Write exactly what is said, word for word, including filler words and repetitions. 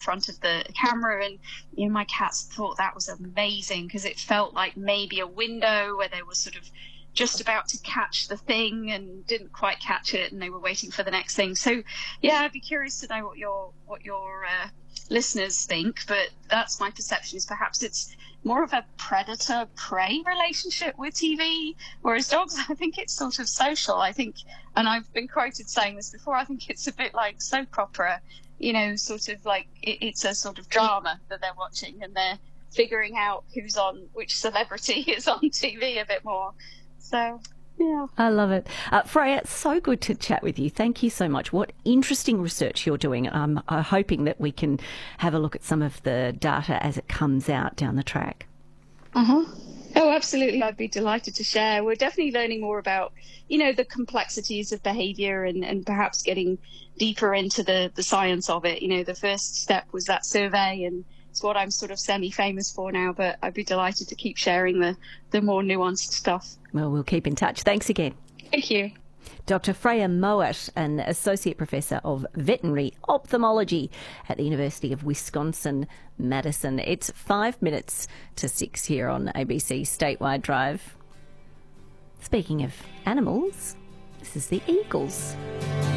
front of the camera, and you know, my cats thought that was amazing because it felt like maybe a window where they were sort of just about to catch the thing and didn't quite catch it, and they were waiting for the next thing. So yeah, I'd be curious to know what your what your uh, listeners think, but that's my perception, is perhaps it's more of a predator-prey relationship with T V, whereas dogs, I think it's sort of social. I think, and I've been quoted saying this before, I think it's a bit like soap opera, you know, sort of like it, it's a sort of drama that they're watching, and they're figuring out who's on, which celebrity is on T V a bit more. So, yeah. I love it. Uh, Freya, it's so good to chat with you. Thank you so much. What interesting research you're doing. I'm uh, hoping that we can have a look at some of the data as it comes out down the track. Uh-huh. Oh, absolutely. I'd be delighted to share. We're definitely learning more about, you know, the complexities of behaviour and, and perhaps getting deeper into the, the science of it. You know, the first step was that survey, and it's what I'm sort of semi-famous for now, but I'd be delighted to keep sharing the, the more nuanced stuff. Well, we'll keep in touch. Thanks again. Thank you. Doctor Freya Mowat, an Associate Professor of Veterinary Ophthalmology at the University of Wisconsin-Madison. It's five minutes to six here on A B C Statewide Drive. Speaking of animals, this is the Eagles.